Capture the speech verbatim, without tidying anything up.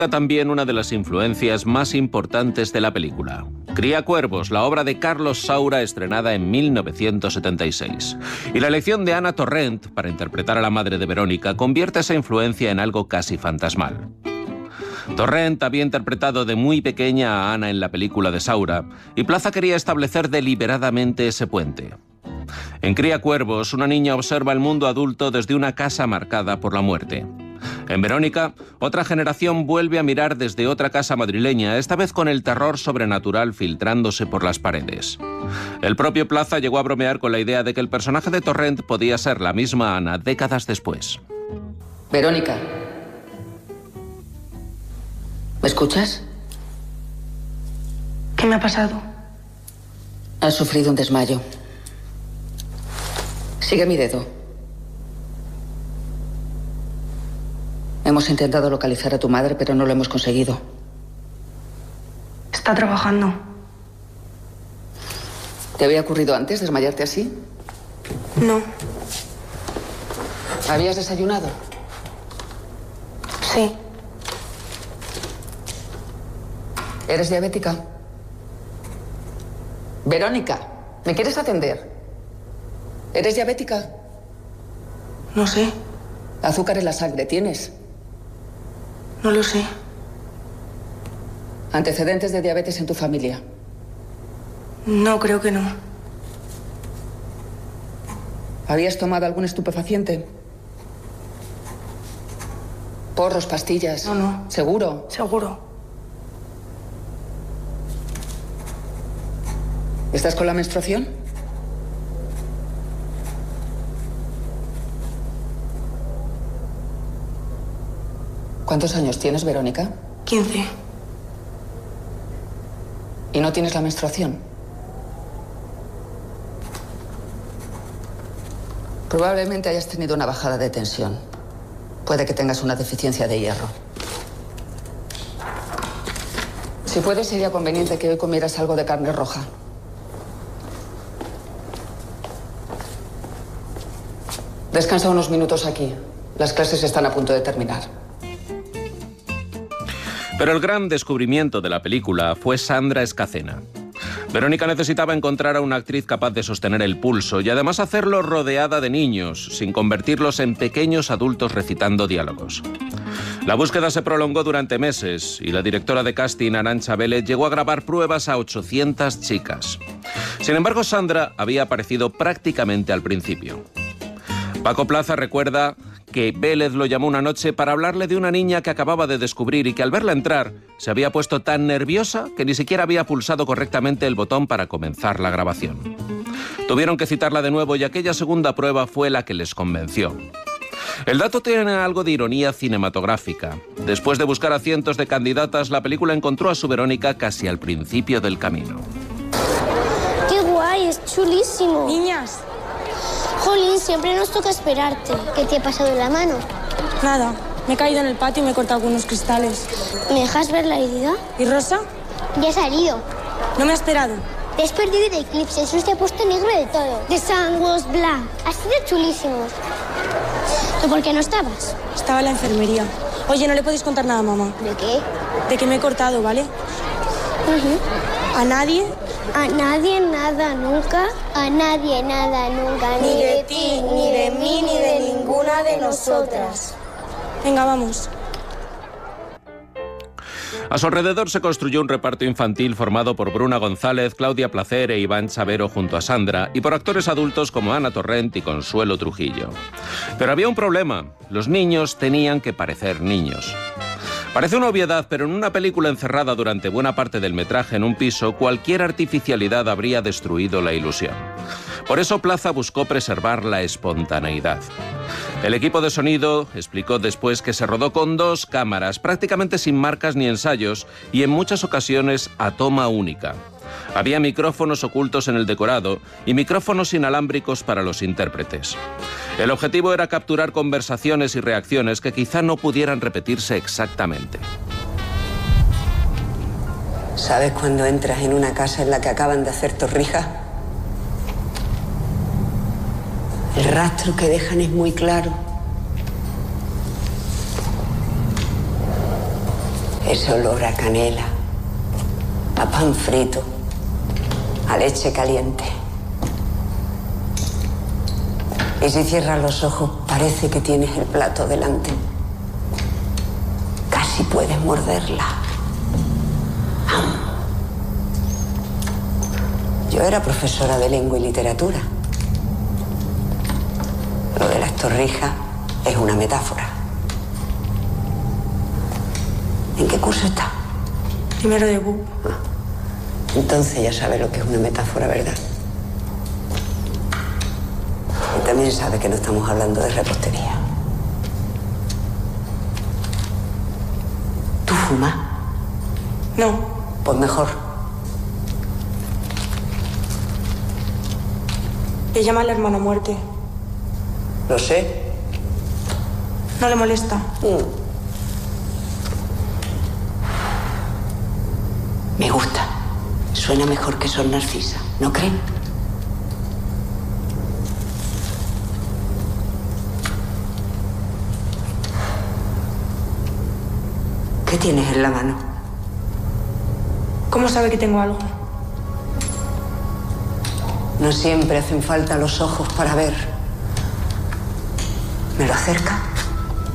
También una de las influencias más importantes de la película. Criacuervos, la obra de Carlos Saura, estrenada en mil novecientos setenta y seis. Y la elección de Anna Torrent para interpretar a la madre de Verónica convierte esa influencia en algo casi fantasmal. Torrent había interpretado de muy pequeña a Ana en la película de Saura, y Plaza quería establecer deliberadamente ese puente. En Criacuervos, una niña observa el mundo adulto desde una casa marcada por la muerte. En Verónica, otra generación vuelve a mirar desde otra casa madrileña, esta vez con el terror sobrenatural filtrándose por las paredes. El propio Plaza llegó a bromear con la idea de que el personaje de Torrent podía ser la misma Ana décadas después. Verónica, ¿me escuchas? ¿Qué me ha pasado? Has sufrido un desmayo. Sigue mi dedo. Hemos intentado localizar a tu madre, pero no lo hemos conseguido. Está trabajando. ¿Te había ocurrido antes desmayarte así? No. ¿Habías desayunado? Sí. ¿Eres diabética? Verónica, ¿me quieres atender? ¿Eres diabética? No sé. ¿Azúcar en la sangre tienes? No lo sé. ¿Antecedentes de diabetes en tu familia? No, creo que no. ¿Habías tomado algún estupefaciente? ¿Porros, pastillas? No, no. ¿Seguro? Seguro. ¿Estás con la menstruación? ¿Cuántos años tienes, Verónica? Quince. ¿Y no tienes la menstruación? Probablemente hayas tenido una bajada de tensión. Puede que tengas una deficiencia de hierro. Si puede, sería conveniente que hoy comieras algo de carne roja. Descansa unos minutos aquí. Las clases están a punto de terminar. Pero el gran descubrimiento de la película fue Sandra Escacena. Verónica necesitaba encontrar a una actriz capaz de sostener el pulso y además hacerlo rodeada de niños, sin convertirlos en pequeños adultos recitando diálogos. La búsqueda se prolongó durante meses y la directora de casting, Arantxa Vélez, llegó a grabar pruebas a ochocientas chicas. Sin embargo, Sandra había aparecido prácticamente al principio. Paco Plaza recuerda que Vélez lo llamó una noche para hablarle de una niña que acababa de descubrir y que al verla entrar se había puesto tan nerviosa que ni siquiera había pulsado correctamente el botón para comenzar la grabación. Tuvieron que citarla de nuevo y aquella segunda prueba fue la que les convenció. El dato tiene algo de ironía cinematográfica. Después de buscar a cientos de candidatas, la película encontró a su Verónica casi al principio del camino. ¡Qué guay! Es chulísimo. Niñas. Jolín, siempre nos toca esperarte. ¿Qué te ha pasado en la mano? Nada. Me he caído en el patio y me he cortado con unos cristales. ¿Me dejas ver la herida? ¿Y Rosa? Ya ha salido. No me ha esperado. Te has perdido el eclipse. Eso te ha puesto negro de todo. The sun was black. Ha sido chulísimo. ¿Tú por qué no estabas? Estaba en la enfermería. Oye, no le podéis contar nada a mamá. ¿De qué? De que me he cortado, ¿vale? Uh-huh. ¿A nadie? A nadie, nada, nunca. A nadie, nada, nunca. Ni de ti, ni de mí, ni de ninguna de nosotras. Venga, vamos. A su alrededor se construyó un reparto infantil formado por Bruna González, Claudia Placer e Iván Chavero junto a Sandra, y por actores adultos como Ana Torrent y Consuelo Trujillo. Pero había un problema: los niños tenían que parecer niños. Parece una obviedad, pero en una película encerrada durante buena parte del metraje en un piso, cualquier artificialidad habría destruido la ilusión. Por eso Plaza buscó preservar la espontaneidad. El equipo de sonido explicó después que se rodó con dos cámaras, prácticamente sin marcas ni ensayos, y en muchas ocasiones a toma única. Había micrófonos ocultos en el decorado y micrófonos inalámbricos para los intérpretes. El objetivo era capturar conversaciones y reacciones que quizá no pudieran repetirse exactamente. ¿Sabes cuando entras en una casa en la que acaban de hacer torrijas? El rastro que dejan es muy claro. Ese olor a canela, a pan frito, a leche caliente. Y si cierras los ojos, parece que tienes el plato delante. Casi puedes morderla. Yo era profesora de lengua y literatura. Lo de las torrijas es una metáfora. ¿En qué curso está? Primero de B U P. Ah, entonces ya sabe lo que es una metáfora, ¿verdad? Y también sabe que no estamos hablando de repostería. ¿Tú fumas? No. Pues mejor. Le llama la hermana muerte. Lo sé. ¿No le molesta? Mm. Me gusta. Suena mejor que Sor Narcisa, ¿no creen? ¿Qué tienes en la mano? ¿Cómo sabe que tengo algo? No siempre hacen falta los ojos para ver. ¿Me lo acerca?